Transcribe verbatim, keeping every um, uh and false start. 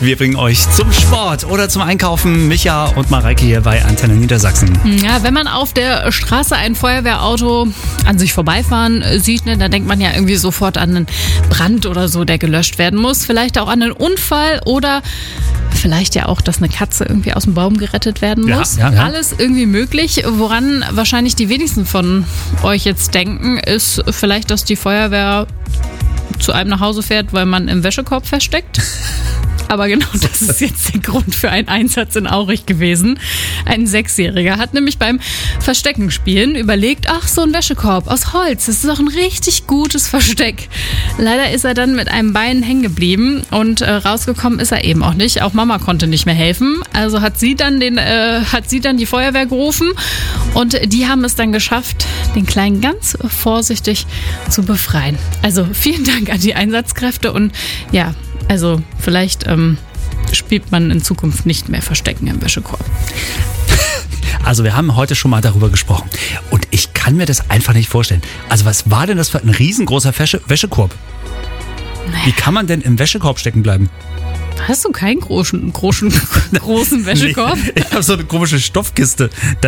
Wir bringen euch zum Sport oder zum Einkaufen. Micha und Mareike hier bei Antenne Niedersachsen. Ja, wenn man auf der Straße ein Feuerwehrauto an sich vorbeifahren sieht, ne, dann denkt man ja irgendwie sofort an einen Brand oder so, der gelöscht werden muss. Vielleicht auch an einen Unfall oder vielleicht ja auch, dass eine Katze irgendwie aus dem Baum gerettet werden muss. Ja, ja, ja. Alles irgendwie möglich. Woran wahrscheinlich die wenigsten von euch jetzt denken, ist vielleicht, dass die Feuerwehr zu einem nach Hause fährt, weil man im Wäschekorb versteckt. Aber genau das ist jetzt der Grund für einen Einsatz in Aurich gewesen. Ein Sechsjähriger hat nämlich beim Versteckenspielen überlegt, ach, so ein Wäschekorb aus Holz, das ist doch ein richtig gutes Versteck. Leider ist er dann mit einem Bein hängen geblieben und äh, rausgekommen ist er eben auch nicht. Auch Mama konnte nicht mehr helfen. Also hat sie dann den, äh, hat sie dann die Feuerwehr gerufen und die haben es dann geschafft, den Kleinen ganz vorsichtig zu befreien. Also vielen Dank an die Einsatzkräfte und ja, also vielleicht ähm, spielt man in Zukunft nicht mehr Verstecken im Wäschekorb. Also wir haben heute schon mal darüber gesprochen und ich kann mir das einfach nicht vorstellen. Also was war denn das für ein riesengroßer Wäsche- Wäschekorb? Naja. Wie kann man denn im Wäschekorb stecken bleiben? Hast du keinen großen, großen, großen Wäschekorb? Nee, ich habe so eine komische Stoffkiste.